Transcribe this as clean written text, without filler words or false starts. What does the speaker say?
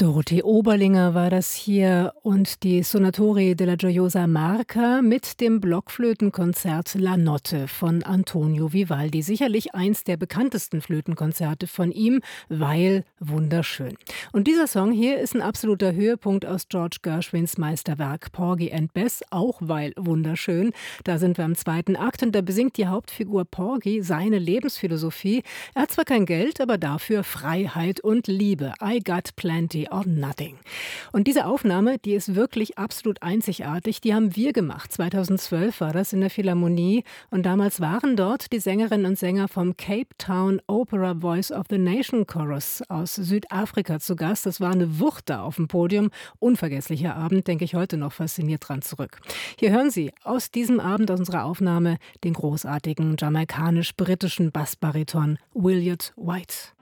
Dorothee Oberlinger war das hier und die Suonatori della Gioiosa Marca mit dem Blockflötenkonzert La Notte von Antonio Vivaldi. Sicherlich eins der bekanntesten Flötenkonzerte von ihm, weil wunderschön. Und dieser Song hier ist ein absoluter Höhepunkt aus George Gershwins Meisterwerk Porgy and Bess, auch weil wunderschön. Da sind wir im zweiten Akt und da besingt die Hauptfigur Porgy seine Lebensphilosophie. Er hat zwar kein Geld, aber dafür Freiheit und Liebe. I got plenty or nothing. Und diese Aufnahme, die ist wirklich absolut einzigartig. Die haben wir gemacht. 2012 war das in der Philharmonie. Und damals waren dort die Sängerinnen und Sänger vom Cape Town Opera Voice of the Nation Chorus aus Südafrika zu Gast. Das war eine Wucht da auf dem Podium. Unvergesslicher Abend, denke ich heute noch fasziniert dran zurück. Hier hören Sie aus diesem Abend, aus unserer Aufnahme, den großartigen jamaikanisch-britischen Bassbariton Williott White.